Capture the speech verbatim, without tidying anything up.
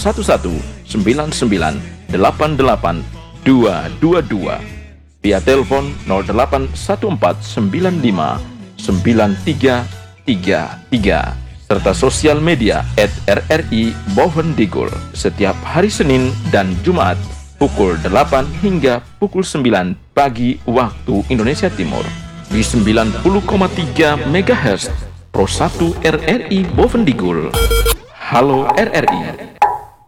satu satu sembilan sembilan delapan delapan dua dua dua, via telepon nol delapan satu empat sembilan lima sembilan tiga tiga tiga, serta sosial media at R R I Bovendigul setiap hari Senin dan Jumat pukul delapan hingga pukul sembilan pagi waktu Indonesia Timur di sembilan puluh koma tiga megahertz Pro satu R R I Bovendigul. Halo R R I.